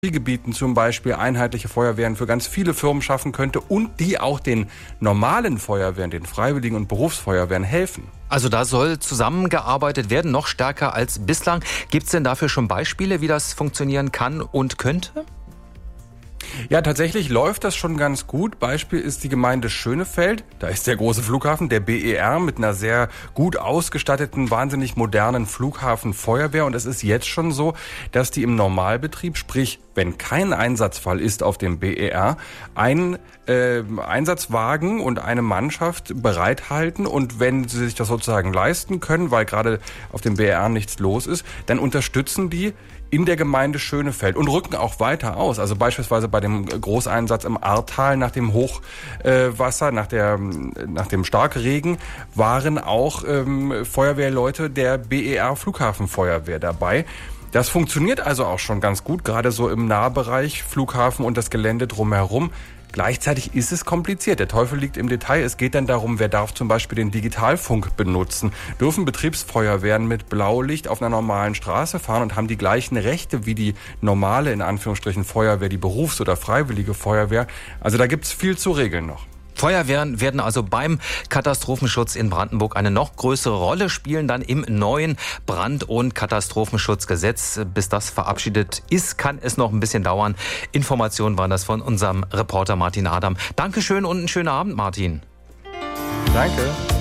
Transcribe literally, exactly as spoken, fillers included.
Gebieten zum Beispiel einheitliche Feuerwehren für ganz viele Firmen schaffen könnte und die auch den normalen Feuerwehren, den Freiwilligen und Berufsfeuerwehren helfen. Also da soll zusammengearbeitet werden, noch stärker als bislang. Gibt es denn dafür schon Beispiele, wie das funktionieren kann und könnte? Ja, tatsächlich läuft das schon ganz gut. Beispiel ist die Gemeinde Schönefeld. Da ist der große Flughafen, der B E R, mit einer sehr gut ausgestatteten, wahnsinnig modernen Flughafenfeuerwehr. Und es ist jetzt schon so, dass die im Normalbetrieb, sprich, wenn kein Einsatzfall ist auf dem B E R, einen äh, Einsatzwagen und eine Mannschaft bereithalten. Und wenn sie sich das sozusagen leisten können, weil gerade auf dem B E R nichts los ist, dann unterstützen die in der Gemeinde Schönefeld und rücken auch weiter aus. Also beispielsweise bei dem Großeinsatz im Ahrtal nach dem Hochwasser, äh, nach, der, nach dem Starkregen, waren auch ähm, Feuerwehrleute der B E R Flughafenfeuerwehr dabei. Das funktioniert also auch schon ganz gut, gerade so im Nahbereich, Flughafen und das Gelände drumherum. Gleichzeitig ist es kompliziert. Der Teufel liegt im Detail. Es geht dann darum, wer darf zum Beispiel den Digitalfunk benutzen. Dürfen Betriebsfeuerwehren mit Blaulicht auf einer normalen Straße fahren und haben die gleichen Rechte wie die normale, in Anführungsstrichen, Feuerwehr, die Berufs- oder freiwillige Feuerwehr. Also da gibt's viel zu regeln noch. Feuerwehren werden also beim Katastrophenschutz in Brandenburg eine noch größere Rolle spielen, dann im neuen Brand- und Katastrophenschutzgesetz. Bis das verabschiedet ist, kann es noch ein bisschen dauern. Informationen waren das von unserem Reporter Martin Adam. Dankeschön und einen schönen Abend, Martin. Danke.